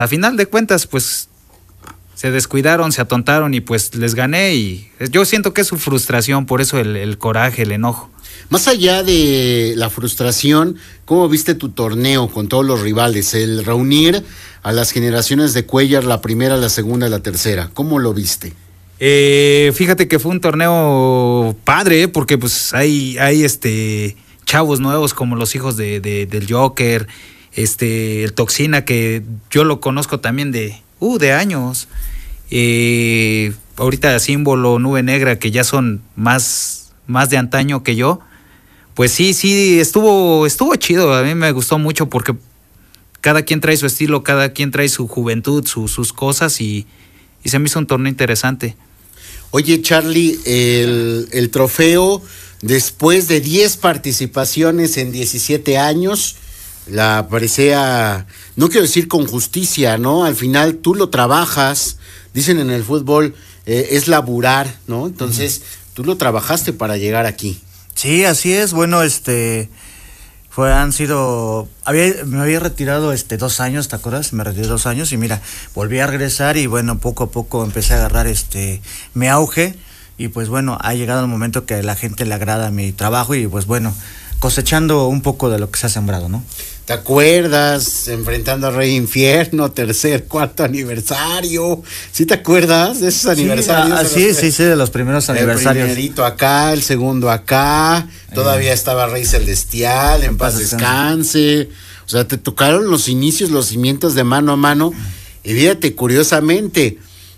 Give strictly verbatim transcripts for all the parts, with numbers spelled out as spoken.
a final de cuentas, pues se descuidaron, se atontaron y pues les gané y yo siento que es su frustración, por eso el, el coraje, el enojo. Más allá de la frustración, ¿cómo viste tu torneo con todos los rivales? El reunir a las generaciones de Cuéllar, la primera, la segunda y la tercera, ¿cómo lo viste? Eh, fíjate que fue un torneo padre, ¿eh? Porque pues hay, hay este chavos nuevos como los hijos de, de, del Joker, este, el Toxina, que yo lo conozco también de, uh, de años. Eh, ahorita Símbolo, Nube Negra, que ya son más, más de antaño que yo. Pues sí, sí, estuvo, estuvo chido, a mí me gustó mucho porque cada quien trae su estilo, cada quien trae su juventud, su, sus cosas y, y se me hizo un torneo interesante. Oye, Charlie, el, el trofeo, después de diez participaciones en diecisiete años, la presea, no quiero decir con justicia, ¿no? Al final tú lo trabajas, dicen en el fútbol, eh, es laburar, ¿no? Entonces, uh-huh. Tú lo trabajaste para llegar aquí. Sí, así es. Bueno, este, fue, han sido, había, me había retirado este dos años, ¿te acuerdas? Me retiré dos años y mira, volví a regresar y bueno, poco a poco empecé a agarrar este, mi auge y pues bueno, ha llegado el momento que a la gente le agrada mi trabajo y pues bueno, cosechando un poco de lo que se ha sembrado, ¿no? ¿Te acuerdas? Enfrentando a Rey Infierno, tercer, cuarto aniversario. ¿Sí te acuerdas de esos aniversarios? Sí, sí, sí, sí, de los primeros aniversarios. El primerito acá, el segundo acá. Eh. Todavía estaba Rey Celestial, en paz descanse. O sea, te tocaron los inicios, los cimientos de mano a mano. Y fíjate, curiosamente,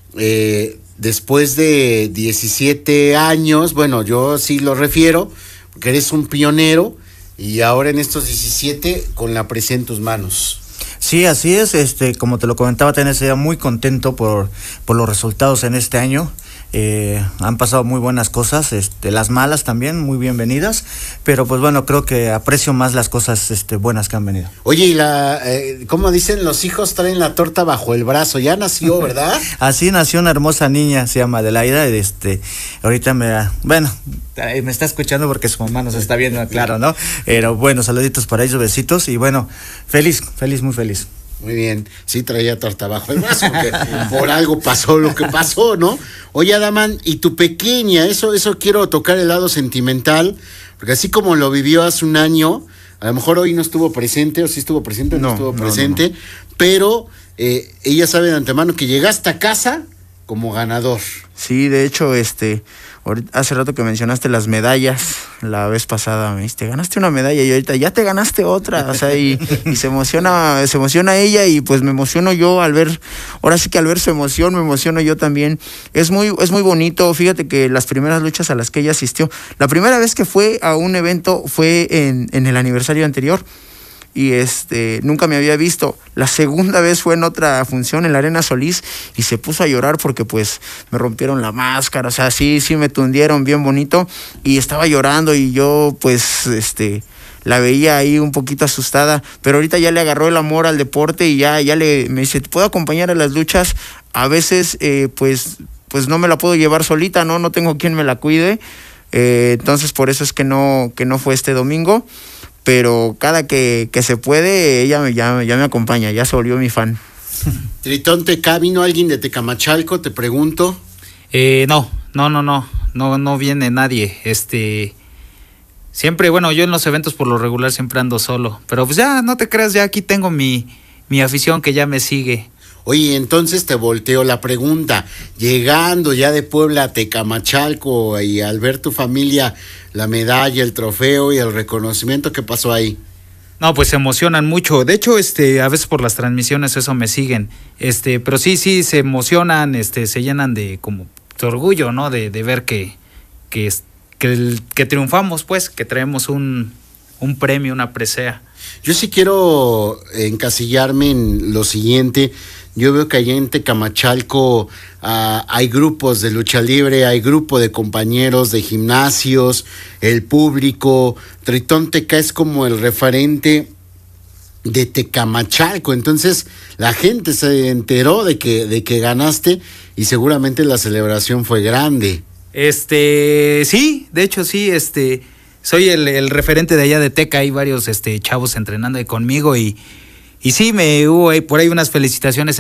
eh, después de diecisiete años, bueno, yo sí lo refiero, porque eres un pionero. Y ahora en estos diecisiete con la presea en tus manos. Sí, así es, este, como te lo comentaba, tenés ya muy contento por, por los resultados en este año. Eh, han pasado muy buenas cosas, este, las malas también, muy bienvenidas, pero pues bueno, creo que aprecio más las cosas este, buenas que han venido. Oye, y la, eh, ¿cómo dicen? Los hijos traen la torta bajo el brazo, ya nació, ¿verdad? Así nació una hermosa niña, se llama Adelaida, este, ahorita me, bueno, me está escuchando porque su mamá nos está viendo, claro, ¿no? Pero bueno, saluditos para ellos, besitos, y bueno, feliz, feliz, muy feliz. Muy bien, sí traía torta bajo el brazo, que por algo pasó lo que pasó, ¿no? Oye, Adamán, y tu pequeña, eso, eso quiero tocar el lado sentimental, porque así como lo vivió hace un año, a lo mejor hoy no estuvo presente, o sí estuvo presente o no, no estuvo no, presente, no, no. pero eh, ella sabe de antemano que llegaste a casa como ganador. Sí, de hecho, este, hace rato que mencionaste las medallas, la vez pasada me dijiste, ganaste una medalla y ahorita ya te ganaste otra, o sea, y, y se emociona, se emociona ella y pues me emociono yo al ver, ahora sí que al ver su emoción me emociono yo también. Es muy, es muy bonito, fíjate que las primeras luchas a las que ella asistió, la primera vez que fue a un evento fue en, en el aniversario anterior. Y este nunca me había visto. La segunda vez fue en otra función en la Arena Solís y se puso a llorar porque pues me rompieron la máscara, o sea, sí, sí me tundieron bien bonito y estaba llorando y yo pues este la veía ahí un poquito asustada, pero ahorita ya le agarró el amor al deporte y ya, ya le me dice, ¿te puedo acompañar a las luchas? A veces eh, pues, pues no me la puedo llevar solita, no, no tengo quien me la cuide, eh, entonces por eso es que no, que no fue este domingo. Pero cada que, que se puede, ella me, ya, ya me acompaña, ya se volvió mi fan. Tritón Teca, ¿vino alguien de Tecamachalco, te pregunto? Eh, no, no, no, no, no, no viene nadie, este, siempre, bueno, yo en los eventos por lo regular siempre ando solo, pero pues ya, no te creas, ya aquí tengo mi, mi afición que ya me sigue. Oye, entonces te volteo la pregunta, llegando ya de Puebla a Tecamachalco y al ver tu familia, la medalla, el trofeo y el reconocimiento, ¿qué pasó ahí? No, pues se emocionan mucho, de hecho, este, a veces por las transmisiones eso me siguen, este, pero sí, sí, se emocionan, este, se llenan de como de orgullo, ¿no? De, de ver que, que, que, que triunfamos, pues, que traemos un, un premio, una presea. Yo sí quiero encasillarme en lo siguiente. Yo veo que allá en Tecamachalco uh, hay grupos de lucha libre, hay grupo de compañeros de gimnasios, el público. Tritón Teca es como el referente de Tecamachalco, entonces la gente se enteró de que, de que ganaste y seguramente la celebración fue grande. Este, sí, de hecho sí, este, soy el, el referente de allá de Teca, hay varios este, chavos entrenando ahí conmigo y, y sí, me hubo ahí, por ahí unas felicitaciones